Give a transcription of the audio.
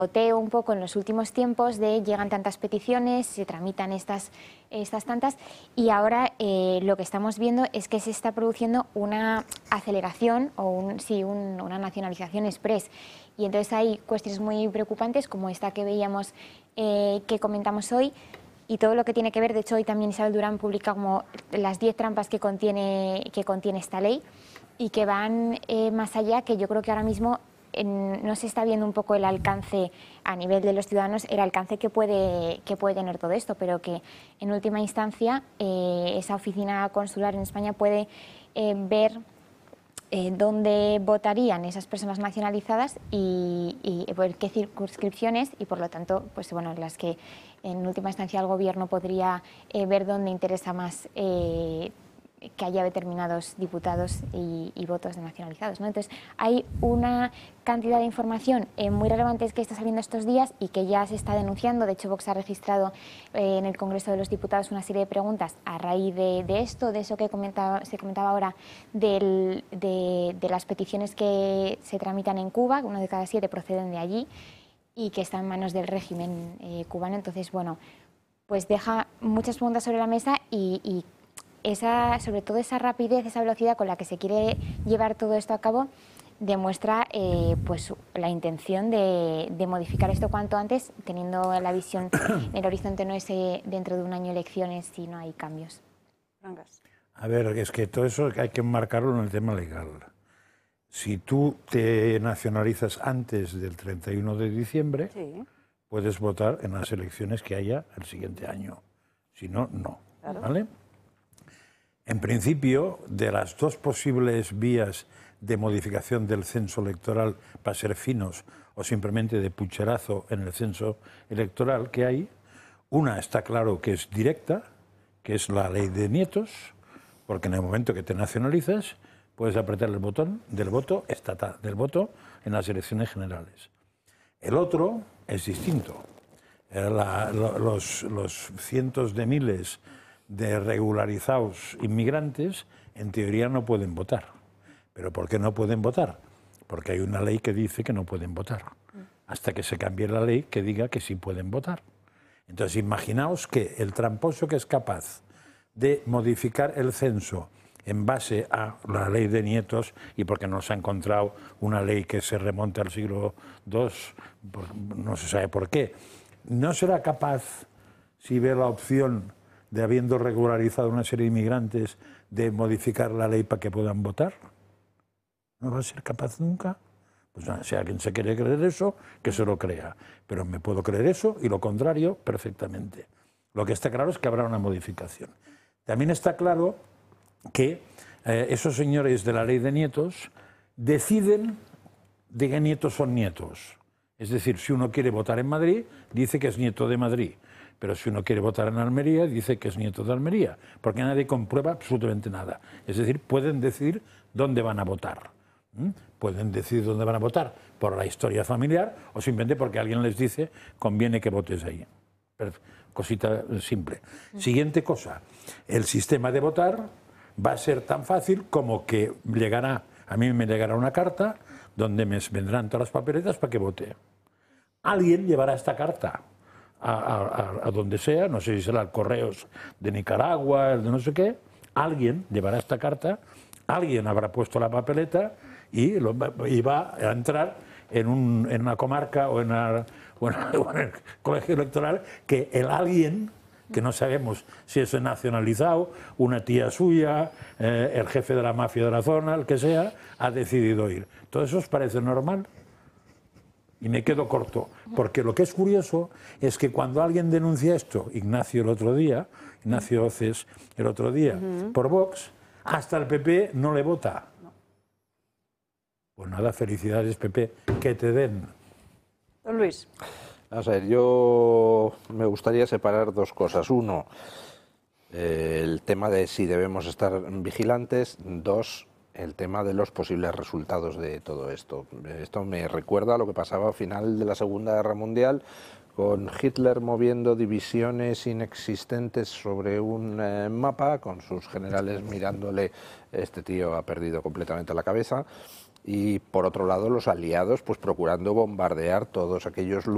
Goteo un poco en los últimos tiempos de llegan tantas peticiones, se tramitan estas tantas y ahora lo que estamos viendo es que se está produciendo una aceleración o una nacionalización express y entonces hay cuestiones muy preocupantes como esta que veíamos que comentamos hoy y todo lo que tiene que ver, de hecho hoy también Isabel Durán publica como las 10 trampas que contiene esta ley y que van más allá, que yo creo que ahora mismo no se está viendo un poco el alcance a nivel de los ciudadanos, el alcance que puede tener todo esto, pero que en última instancia esa oficina consular en España puede ver dónde votarían esas personas nacionalizadas y por qué circunscripciones y por lo tanto pues bueno, las que en última instancia el gobierno podría ver dónde interesa más que haya determinados diputados y votos de nacionalizados, ¿no? Entonces hay una cantidad de información muy relevante que está saliendo estos días y que ya se está denunciando. De hecho, Vox ha registrado en el Congreso de los Diputados una serie de preguntas a raíz de esto, de eso que se comentaba ahora, de las peticiones que se tramitan en Cuba, 1 de cada 7 proceden de allí y que están en manos del régimen cubano. Entonces, bueno, pues deja muchas preguntas sobre la mesa y sobre todo esa rapidez, esa velocidad con la que se quiere llevar todo esto a cabo demuestra pues la intención de modificar esto cuanto antes, teniendo la visión en el horizonte no es dentro de un año elecciones si no hay cambios. A ver, es que todo eso hay que enmarcarlo en el tema legal. Si tú te nacionalizas antes del 31 de diciembre, sí, puedes votar en las elecciones que haya el siguiente año. Si no, no. Claro. ¿Vale? En principio, de las dos posibles vías de modificación del censo electoral para ser finos o simplemente de pucherazo en el censo electoral que hay, una está claro que es directa, que es la ley de nietos, porque en el momento que te nacionalizas puedes apretar el botón del voto estatal, del voto en las elecciones generales. El otro es distinto. Los cientos de miles de regularizados inmigrantes, en teoría no pueden votar. ¿Pero por qué no pueden votar? Porque hay una ley que dice que no pueden votar, hasta que se cambie la ley que diga que sí pueden votar. Entonces, imaginaos que el tramposo que es capaz de modificar el censo en base a la ley de nietos, y porque no se ha encontrado una ley que se remonte al siglo II, no se sabe por qué, no será capaz, si ve la opción de habiendo regularizado una serie de inmigrantes, de modificar la ley para que puedan votar? ¿No va a ser capaz nunca? Pues no, si alguien se quiere creer eso, que se lo crea. Pero me puedo creer eso y lo contrario perfectamente. Lo que está claro es que habrá una modificación. También está claro que esos señores de la ley de nietos deciden de qué nietos son nietos. Es decir, si uno quiere votar en Madrid, dice que es nieto de Madrid. Pero si uno quiere votar en Almería, dice que es nieto de Almería, porque nadie comprueba absolutamente nada. Es decir, pueden decidir dónde van a votar. Pueden decidir dónde van a votar por la historia familiar o simplemente porque alguien les dice conviene que votes ahí. Cosita simple. Siguiente cosa, el sistema de votar va a ser tan fácil como que a mí me llegará una carta donde me vendrán todas las papeletas para que vote. Alguien llevará esta carta a donde sea, no sé si será el Correos de Nicaragua, el de no sé qué, alguien llevará esta carta, alguien habrá puesto la papeleta y va a entrar en una comarca o en el colegio electoral que el alguien, que no sabemos si es nacionalizado, una tía suya, el jefe de la mafia de la zona, el que sea, ha decidido ir. ¿Todo eso os parece normal? Y me quedo corto, porque lo que es curioso es que cuando alguien denuncia esto, Ignacio Oces el otro día, por Vox, hasta el PP no le vota. Pues nada, felicidades PP, que te den. Don Luis. A ver, yo me gustaría separar dos cosas. Uno, el tema de si debemos estar vigilantes. Dos, el tema de los posibles resultados de todo esto. Esto me recuerda a lo que pasaba al final de la Segunda Guerra Mundial, con Hitler moviendo divisiones inexistentes sobre un mapa, con sus generales mirándole, este tío ha perdido completamente la cabeza, y por otro lado los aliados pues procurando bombardear todos aquellos lugares